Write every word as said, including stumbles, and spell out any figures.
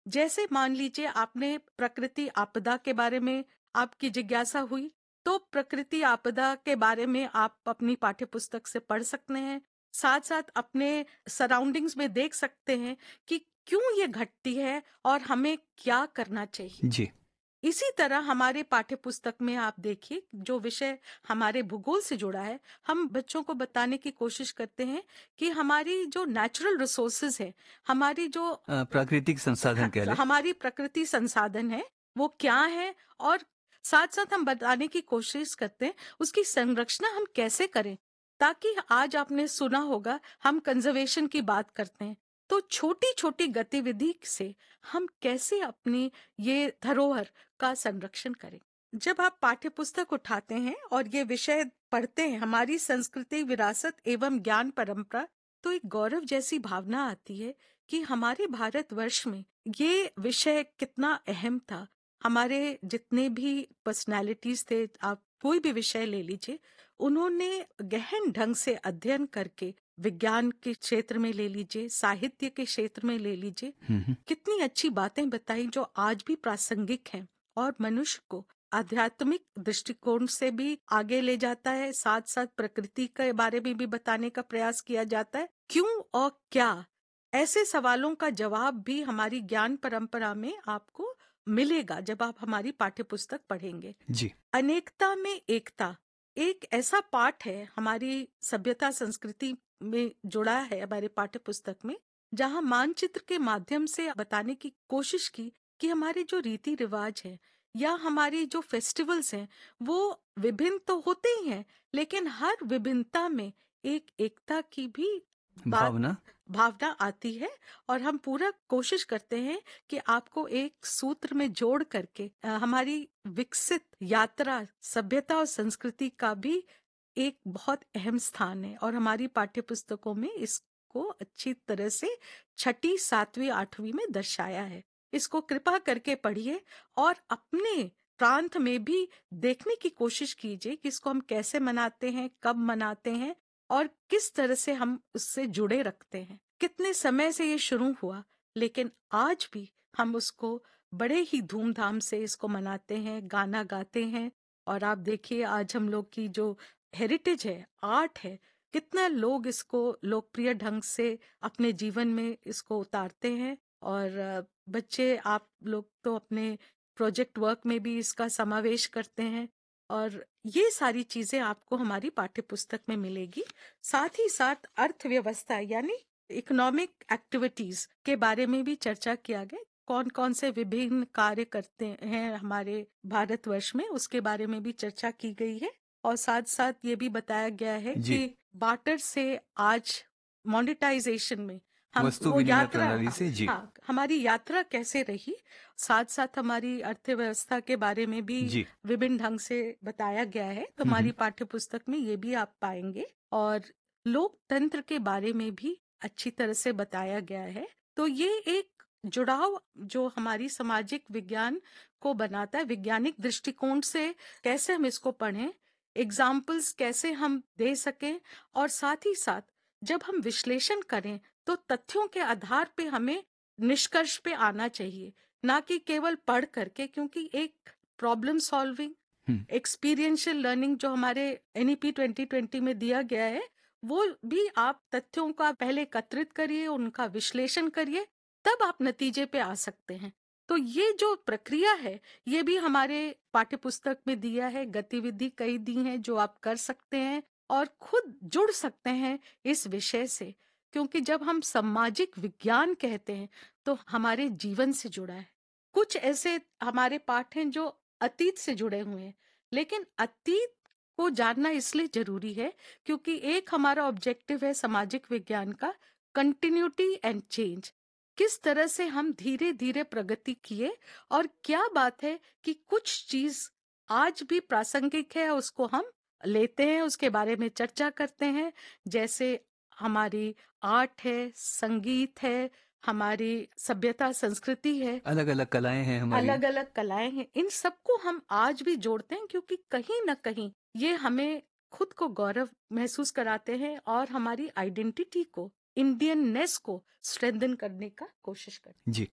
जैसे मान लीजिए आपने प्रकृति आपदा के बारे में आपकी जिज्ञासा हुई, तो प्रकृति आपदा के बारे में आप अपनी पाठ्यपुस्तक से पढ़ सकते हैं। साथ साथ अपने सराउंडिंग्स में देख सकते हैं कि क्यों ये घटती है और हमें क्या करना चाहिए। जी। इसी तरह हमारे पाठ्यपुस्तक में आप देखिए, जो विषय हमारे भूगोल से जुड़ा है, हम बच्चों को बताने की कोशिश करते हैं कि हमारी जो नेचुरल रिसोर्सेज है, हमारी जो अ, प्राकृतिक संसाधन कह हाँ, लें। हमारी प्रकृति संसाधन है, वो क्या है, और साथ साथ हम बताने की कोशिश करते हैं उसकी संरक्षण हम कैसे करें। ताकि आज आपने सुना होगा, हम कंजर्वेशन की बात करते हैं, तो छोटी छोटी गतिविधि से हम कैसे अपनी ये धरोहर का संरक्षण करें। जब आप पाठ्यपुस्तक उठाते हैं और ये विषय पढ़ते हैं, हमारी संस्कृति, विरासत एवं ज्ञान परंपरा, तो एक गौरव जैसी भावना आती है कि हमारे भारतवर्ष में ये विषय कितना अहम था। हमारे जितने भी पर्सनालिटीज थे, आप कोई भी विषय ले लीजिए, उन्होंने गहन ढंग से अध्ययन करके, विज्ञान के क्षेत्र में ले लीजिए, साहित्य के क्षेत्र में ले लीजिए, हम्म हम्म। कितनी अच्छी बातें बताई जो आज भी प्रासंगिक हैं और मनुष्य को आध्यात्मिक दृष्टिकोण से भी आगे ले जाता है। साथ साथ प्रकृति के बारे में भी बताने का प्रयास किया जाता है। क्यों और क्या, ऐसे सवालों का जवाब भी हमारी ज्ञान परंपरा में आपको मिलेगा जब आप हमारी पाठ्यपुस्तक पढ़ेंगे। जी। अनेकता में एकता एक ऐसा पाठ है, हमारी सभ्यता संस्कृति में जुड़ा है हमारे पाठ्यपुस्तक में, जहां मानचित्र के माध्यम से बताने की कोशिश की कि हमारे जो रीति रिवाज है या हमारी जो फेस्टिवल्स हैं, वो विभिन्न तो होते ही हैं, लेकिन हर विभिन्नता में एक एकता की भी बात, भावना। भावना आती है। और हम पूरा कोशिश करते हैं कि आपको एक सूत्र में जोड़ करके अ, हमारी विकसित यात्रा, सभ्यता और संस्कृति का भी एक बहुत अहम स्थान है, और हमारी पाठ्यपुस्तकों में इसको अच्छी तरह से छठी, सातवीं, आठवीं में दर्शाया है। इसको कृपा करके पढ़िए और अपने प्रांत में भी देखने की कोशिश कीजिए कि इसको हम कैसे मनाते हैं, कब मनाते हैं, और किस तरह से हम उससे जुड़े रखते हैं। कितने समय से ये शुरू हुआ, लेकिन आज भी हम उसको बड़े ही धूमधाम से इसको मनाते हैं, गाना गाते हैं। और आप देखिए, आज हम लोग की जो हेरिटेज है, आर्ट है, कितना लोग इसको लोकप्रिय ढंग से अपने जीवन में इसको उतारते हैं। और अ, बच्चे, आप लोग तो अपने प्रोजेक्ट वर्क में भी इसका समावेश करते हैं, और ये सारी चीजें आपको हमारी पाठ्यपुस्तक में मिलेगी। साथ ही साथ अर्थव्यवस्था यानी इकोनॉमिक एक्टिविटीज के बारे में भी चर्चा किया गया। कौन कौन से विभिन्न कार्य करते हैं हमारे भारतवर्ष में, उसके बारे में भी चर्चा की गई है। और साथ साथ ये भी बताया गया है जी। कि बार्टर से आज मोनेटाइजेशन में हम वस्तु वो विनिमय यात्रा, प्रणाली हाँ, से। जी। हाँ, हमारी यात्रा कैसे रही। साथ साथ हमारी अर्थव्यवस्था के बारे में भी जी। विभिन्न ढंग से बताया गया है, तो हम्म हमारी हम्म। पाठ्यपुस्तक में ये भी आप पाएंगे। और लोकतंत्र के बारे में भी अच्छी तरह से बताया गया है। तो ये एक जुड़ाव जो हमारी सामाजिक विज्ञान को बनाता है, वैज्ञानिक दृष्टिकोण से कैसे हम इसको पढ़ें, एग्जाम्पल्स कैसे हम दे सकें, और साथ ही साथ जब हम विश्लेषण करें तो तथ्यों के आधार पे हमें निष्कर्ष पे आना चाहिए, ना कि केवल पढ़ करके। क्योंकि एक प्रॉब्लम सॉल्विंग, हम्म। एक्सपीरियंशियल लर्निंग जो हमारे एनईपी ट्वेंटी ट्वेंटी में दिया गया है, वो भी आप तथ्यों का पहले एकत्रित करिए, उनका विश्लेषण करिए, तब आप नतीजे पे आ सकते हैं। तो ये जो प्रक्रिया है, ये भी हमारे पाठ्यपुस्तक में दिया है। गतिविधि कई दी हैं जो आप कर सकते हैं और खुद जुड़ सकते हैं इस विषय से। क्योंकि जब हम सामाजिक विज्ञान कहते हैं तो हमारे जीवन से जुड़ा है। कुछ ऐसे हमारे पाठ हैं जो अतीत से जुड़े हुए हैं, लेकिन अतीत को जानना इसलिए जरूरी है क्योंकि एक हमारा ऑब्जेक्टिव है सामाजिक विज्ञान का, कंटिन्यूटी एंड चेंज। किस तरह से हम धीरे धीरे प्रगति किए, और क्या बात है कि कुछ चीज आज भी प्रासंगिक है, उसको हम लेते हैं, उसके बारे में चर्चा करते हैं। जैसे हमारी आर्ट है, संगीत है, हमारी सभ्यता संस्कृति है, अलग अलग कलाएं हैं हमारी। अलग अलग कलाएं हैं, इन सबको हम आज भी जोड़ते हैं क्योंकि कहीं ना कहीं ये हमें खुद को गौरव महसूस कराते हैं और हमारी आइडेंटिटी को, इंडियननेस को स्ट्रेंथन करने का कोशिश करते हैं। जी।